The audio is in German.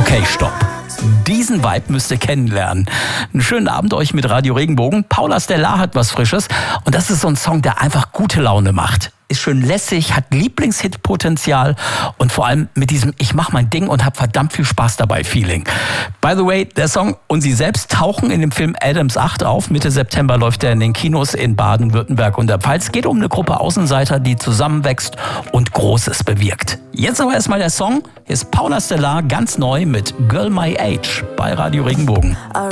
Okay, stopp. Diesen Vibe müsst ihr kennenlernen. Einen schönen Abend euch mit Radio Regenbogen. Paula Stellar hat was Frisches und das ist so ein Song, der einfach gute Laune macht. Ist schön lässig, hat Lieblingshit-Potenzial und vor allem mit diesem Ich mach mein Ding und hab verdammt viel Spaß dabei Feeling. By the way, der Song und sie selbst tauchen in dem Film Adams 8 auf. Mitte September läuft er in den Kinos in Baden-Württemberg und der Pfalz. Geht um eine Gruppe Außenseiter, die zusammenwächst und Großes bewirkt. Jetzt aber erstmal der Song. Hier ist Paula Stellar ganz neu mit Girl My Age bei Radio Regenbogen.